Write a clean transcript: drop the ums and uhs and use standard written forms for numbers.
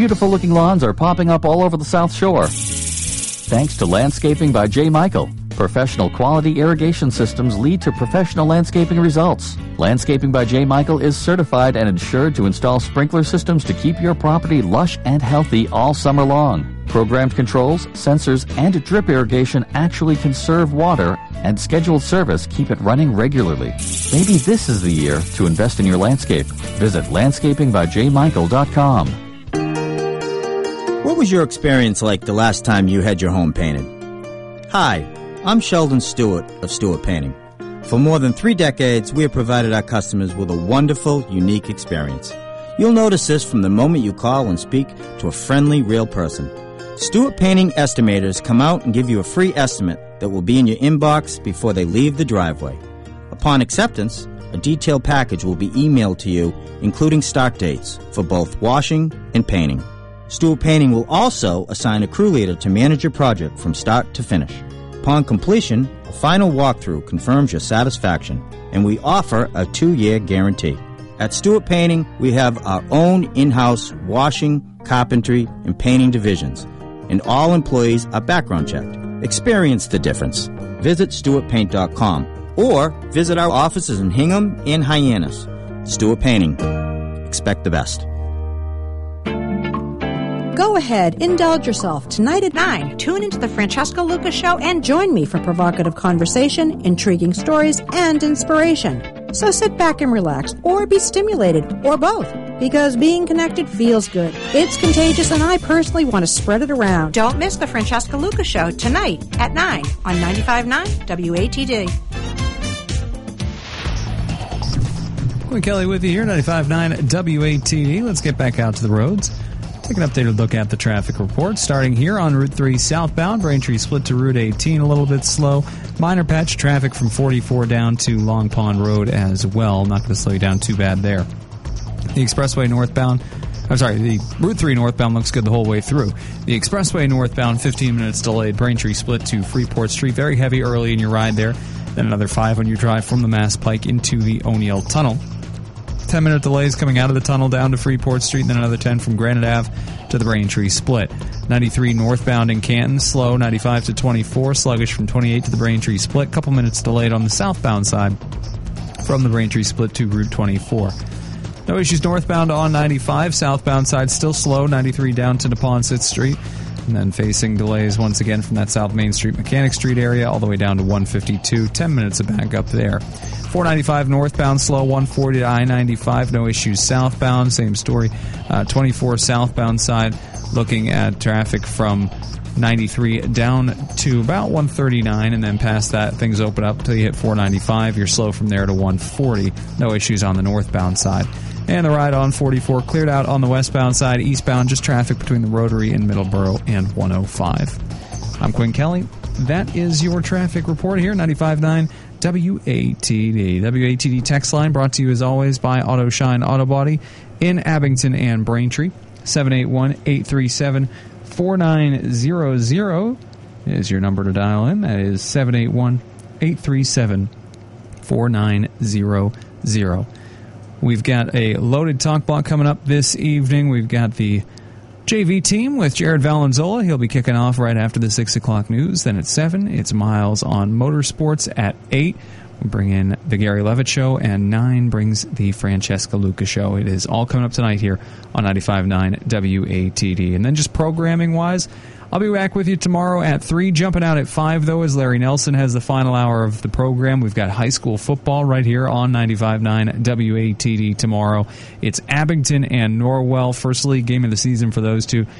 beautiful-looking lawns are popping up all over the South Shore. Thanks to Landscaping by J. Michael. Professional quality irrigation systems lead to professional landscaping results. Landscaping by J. Michael is certified and insured to install sprinkler systems to keep your property lush and healthy all summer long. Programmed controls, sensors, and drip irrigation actually conserve water, and scheduled service keep it running regularly. Maybe this is the year to invest in your landscape. Visit landscapingbyjmichael.com. What was your experience like the last time you had your home painted? Hi, I'm Sheldon Stewart of Stewart Painting. For more than 3 decades, we have provided our customers with a wonderful, unique experience. You'll notice this from the moment you call and speak to a friendly, real person. Stewart Painting estimators come out and give you a free estimate that will be in your inbox before they leave the driveway. Upon acceptance, a detailed package will be emailed to you, including start dates for both washing and painting. Stewart Painting will also assign a crew leader to manage your project from start to finish. Upon completion, a final walkthrough confirms your satisfaction, and we offer a 2-year guarantee. At Stewart Painting, we have our own in-house washing, carpentry, and painting divisions, and all employees are background checked. Experience the difference. Visit StewartPaint.com or visit our offices in Hingham and Hyannis. Stewart Painting. Expect the best. Go ahead, indulge yourself. Tonight at 9, tune into the Francesca Lucas Show and join me for provocative conversation, intriguing stories, and inspiration. So sit back and relax, or be stimulated, or both, because being connected feels good. It's contagious, and I personally want to spread it around. Don't miss the Francesca Lucas Show tonight at 9 on 95.9 WATD. Quinn Kelly with you here, 95.9 WATD. Let's get back out to the roads. Take an updated look at the traffic report. Starting here on Route 3 southbound, Braintree split to Route 18, a little bit slow. Minor patch traffic from 44 down to Long Pond Road as well. Not going to slow you down too bad there. The expressway northbound, the Route 3 northbound looks good the whole way through. The expressway northbound, 15 minutes delayed. Braintree split to Freeport Street. Very heavy early in your ride there. Then another 5 on your drive from the Mass Pike into the O'Neill Tunnel. 10-minute delays coming out of the tunnel down to Freeport Street, and then another 10 from Granite Ave to the Braintree split. 93 northbound in Canton, slow, 95 to 24, sluggish from 28 to the Braintree split. Couple minutes delayed on the southbound side from the Braintree split to Route 24. No issues northbound on 95, southbound side still slow, 93 down to Neponset Street. And then facing delays once again from that South Main Street, Mechanic Street area all the way down to 152. 10 minutes of backup there. 495 northbound slow, 140 to I-95. No issues southbound. Same story. 24 southbound side looking at traffic from 93 down to about 139, and then past that things open up until you hit 495. You're slow from there to 140. No issues on the northbound side. And the ride on 44 cleared out on the westbound side. Eastbound, just traffic between the Rotary and Middleborough and 105. I'm Quinn Kelly. That is your traffic report here, 95.9 WATD. WATD text line brought to you as always by Auto Shine Auto Body in Abington and Braintree. 781-837-4900 is your number to dial in. That is 781-837-4900. We've got a loaded talk block coming up this evening. We've got the JV team with Jared Valenzola. He'll be kicking off right after the 6 o'clock news. Then at 7, it's Miles on Motorsports. At 8, we bring in the Gary Levitt Show. And 9 brings the Francesca Lucas Show. It is all coming up tonight here on 95.9 WATD. And then just programming-wise, I'll be back with you tomorrow at 3. Jumping out at 5, though, as Larry Nelson has the final hour of the program. We've got high school football right here on 95.9 WATD tomorrow. It's Abington and Norwell, first league game of the season for those two.